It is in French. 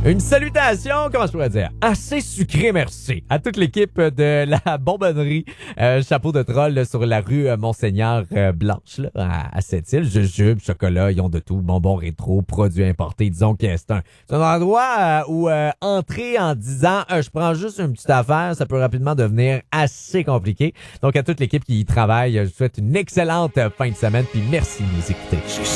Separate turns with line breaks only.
Une salutation, comment je pourrais dire, assez sucré, merci, à toute l'équipe de la bonbonnerie Chapeau de Troll là, sur la rue Monseigneur Blanche là, à Sept-Îles. Jujubes, chocolat, ils ont de tout, bonbons rétro, produits importés. Disons que c'est un endroit où entrer en disant je prends juste une petite affaire, ça peut rapidement devenir assez compliqué. Donc à toute l'équipe qui y travaille, je vous souhaite une excellente fin de semaine puis merci de nous écouter.